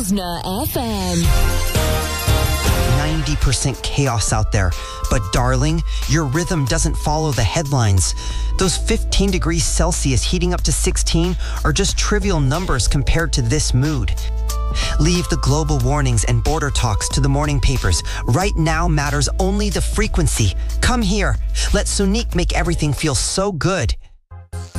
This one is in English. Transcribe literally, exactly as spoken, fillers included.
Listener F M. ninety percent chaos out there. But darling, your rhythm doesn't follow the headlines. Those fifteen degrees Celsius heating up to sixteen are just trivial numbers compared to this mood. Leave the global warnings and border talks to the morning papers. Right now matters only the frequency. Come here. Let Sonique make everything feel so good.